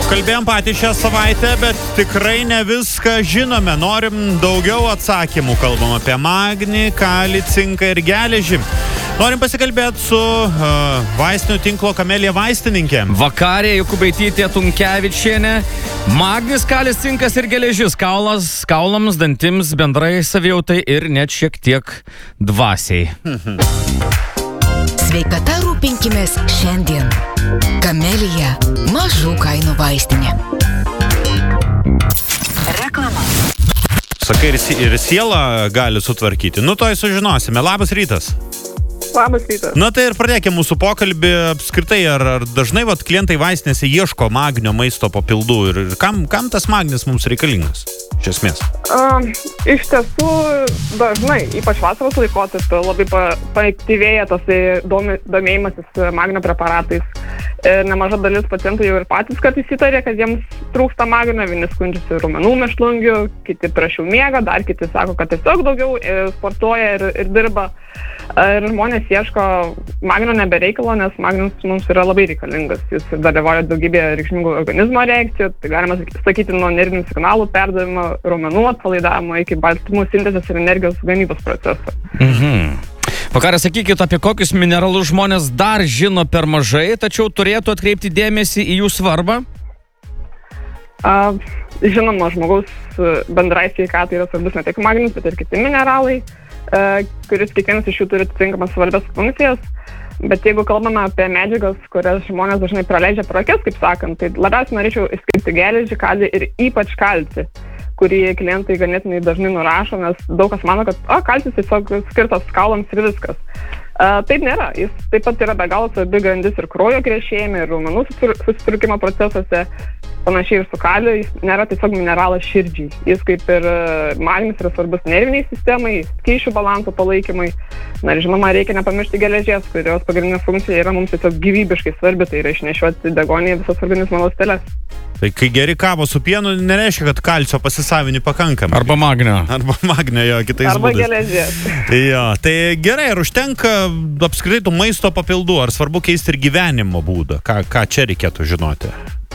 Kalbėjom patys šią savaitę, bet tikrai ne viską žinome. Norim daugiau atsakymų. Kalbam apie magnį, kalį, cinką ir geležį. Norim pasikalbėti su vaistinių tinklo Kamelija vaistininkė. Vakarė Jokubaitytė Tunkevičienė. Magnis, kalis, cinkas ir geležis. Kaulams, dantims, bendrai savijautai ir net šiek tiek dvasiai. Sveikata rūpinkimės šiandien. Kamelija – mažų kainų vaistinė. Reklama. Sakai, ir sielą gali sutvarkyti. Nu, to sužinosime. Labas rytas. Labas rytas. Na tai ir pradėkime mūsų pokalbį apskritai. Ar dažnai klientai vaistinėse ieško magnio maisto papildų ir kam tas magnis mums reikalingas? Iš esmės. Iš tiesų dažnai, ypač vasaros laikotarpiu, labai paaktyvėja tas domėjimasis magnio preparatais. Nemaža dalis pacientų jau ir patys kartais įtarė, kad jiems trūksta magnio, vieni skundžiasi raumenų mėšlungių, kiti prašiau miega, dar kiti sako, kad tiesiog daugiau sportuoja ir dirba. Ir žmonės ieško magnio nebereikalo, nes magnis mums yra labai reikalingas. Jis dalyvauja daugybėje reikšmingų organizmo reakcijų, tai galima sakyti nuo nervinių signalų perdavimo, raumenų atpalaidavimo iki baltymų sintezės ir energijos gamybos proceso. Vakarė, sakykit, apie kokius mineralus žmonės dar žino per mažai, tačiau turėtų atkreipti dėmesį į jų svarbą? Žinoma, žmogaus bendrai sveikatai yra svarbus ne tik magnis, bet ir kiti mineralai, kuris kiekvienas iš jų turi atitinkamas svarbias funkcijas. Bet jeigu kalbame apie medžiagas, kurias žmonės dažnai praleidžia pro akis, kaip sakant, tai labiausiai norėčiau išskirti geležį, kalį ir ypač kalcį, kurį klientai ganėtinai dažnai nurašo, nes daug kas mano, kad kalcis tiesiog skirtas kaulams ir viskas. Taip nėra. Jis taip pat yra be galo svarbi grandis ir kraujo krešėjime, ir raumenų susitrūkimo procesuose. Panašiai ir su kaliu, jis nėra tiesiog mineralas širdžiai. Jis kaip ir magnis yra svarbus nerviniai sistemai, skysčių balanso palaikymai. Na ir žinoma, reikia nepamiršti geležies, kurios pagrindinė funkcija yra mums tiesiog gyvybiškai svarbi, tai yra išnešioti degonį į visas organizmo ląsteles. Tai kai geri kavą su pienu, nereiškia, kad kalcio pasisavini pakankamai. Arba magnio. Jo, kitais būdais. Arba geležies. Jo, tai gerai, ar užtenka apskritai tų maisto papildų, ar svarbu keisti ir gyvenimo būdą? Ką čia reikėtų žinoti?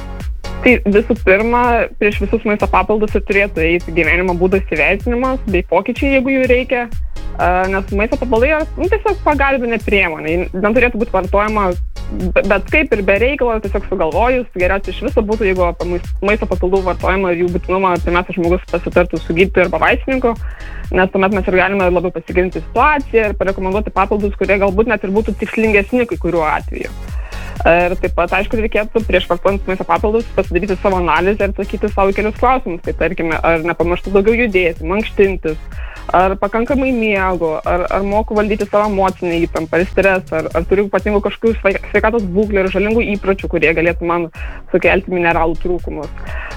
Tai visų pirma, prieš visus maisto papildus turėtų eiti gyvenimo būdo įsivertinimas bei pokyčiai, jeigu jų reikia, nes maisto papildai yra tiesiog pagalbinė priemonė. Neturėtų būti vartojama, bet kaip ir be reikalo, tiesiog sugalvojus, geriausia iš viso būtų, jeigu apie maisto papildų vartojimą ir jų būtinumą pirmiausia žmogus pasitartų su gydytoju arba vaistininku, nes tuomet mes ir galime labiau pasigilinti situaciją ir parekomenduoti papildus, kurie galbūt net ir būtų tikslingesni kai kuriuo atveju. Ir taip pat, aišku, reikėtų prieš vartojant maisto papildus pasidaryti savo analizę ir atsakyti savo kelius klausimus. Tai tarkime, ar nepamirštu daugiau judėti, mankštintis, ar pakankamai miego, ar moku valdyti savo emocinę įtampą ir stresą, ar turiu ypatingų kažkokių sveikatos būklių ir žalingų įpročių, kurie galėtų man sukelti mineralų trūkumus.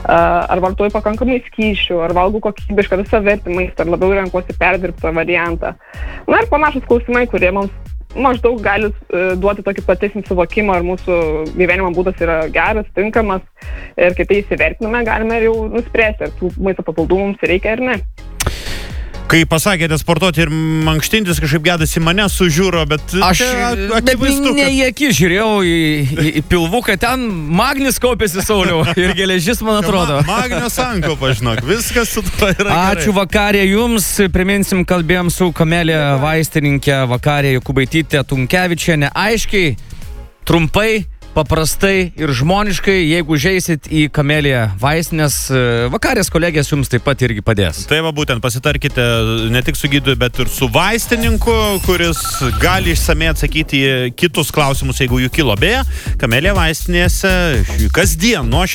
Ar vartoju pakankamai skysčių, ar valgau kokybišką visavertį maistą, ar labiau renkuosi perdirbtą variantą. Na ir panašus klausimai, kurie mums maždaug gali duoti tokį platesnį suvokimą, ar mūsų gyvenimo būdas yra geras, tinkamas, ir kai tai įsivertiname, galime jau nuspręsti, ar tų maisto papildų mums reikia ar ne. Kai pasakėte sportuoti ir mankštintis, kažkaip gedasi mane sužiūro, bet aš akivaizdu, ne į akį žiūrėjau į pilvuką, ten magnis kaupėsi, Sauliau, ir geležis, man atrodo. Magnio sankaupa, žinok, viskas su to yra gerai. Ačiū, Vakarė, jums. Priminsim, kalbėjom su Kamelija vaistininkė Vakarė Jokubaitytė Tunkevičienė. Aiškiai, trumpai, paprastai ir žmoniškai, jeigu žeisit į Kameliją vaistinės, Vakarės kolegės jums taip pat irgi padės. Tai va, būtent pasitarkite ne tik su gydytoju, bet ir su vaistininku, kuris gali išsamei atsakyti į kitus klausimus, jeigu jų kilo. Beje, Kamelija vaistinėse kasdien nuo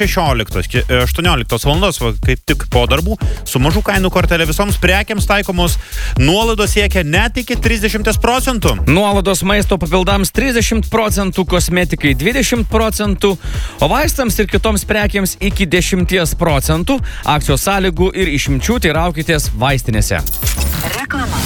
16-18 valandos, kaip tik po darbų, su mažų kainų kortelė visoms prekiams taikomos nuolaidos siekia net iki 30%. Nuolaidos maisto papildams 30%, kosmetikai 20%, o vaistams ir kitoms prekiams iki 10%. Akcijos sąlygų ir išimčių teiraukitės vaistinėse. Reklama.